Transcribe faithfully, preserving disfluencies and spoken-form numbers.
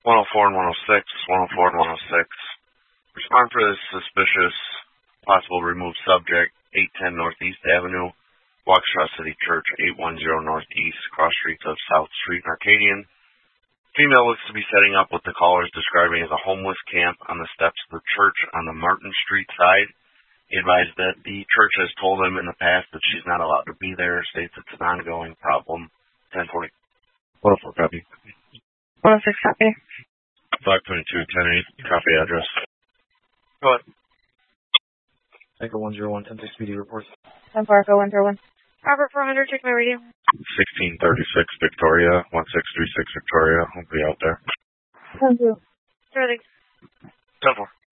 one oh four and one oh six, one oh four and one oh six. Respond for this suspicious, possible removed subject, eight ten Northeast Avenue, Waukesha City Church, eight one zero Northeast, cross streets of South Street and Arcadian. Female looks to be setting up what the caller is describing as a homeless camp on the steps of the church on the Martin Street side. He advised that the church has told him in the past that she's not allowed to be there, states it's an ongoing problem. ten forty. one oh four copy. one oh six copy. five twenty-two, ten eight, copy address. Go ahead. Echo one zero one, ten six P D reports. ten four, Echo one zero one. Robert four hundred, check my radio. sixteen thirty-six Victoria, one six three six Victoria. I'll be out there. ten two. Charlie. ten four.